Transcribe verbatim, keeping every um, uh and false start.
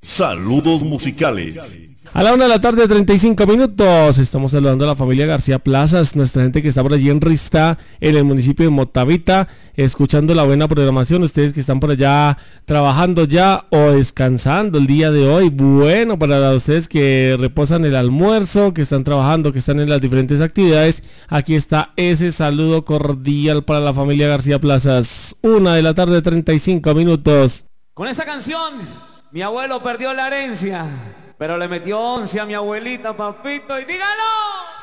Saludos musicales. A la una de la tarde, treinta y cinco minutos, estamos saludando a la familia García Plazas, nuestra gente que está por allí en Ristá, en el municipio de Motavita, escuchando la buena programación, ustedes que están por allá trabajando ya o descansando el día de hoy, bueno, para ustedes que reposan el almuerzo, que están trabajando, que están en las diferentes actividades, aquí está ese saludo cordial para la familia García Plazas, una de la tarde, treinta y cinco minutos. Con esta canción, mi abuelo perdió la herencia, pero le metió once a mi abuelita, papito, y dígalo.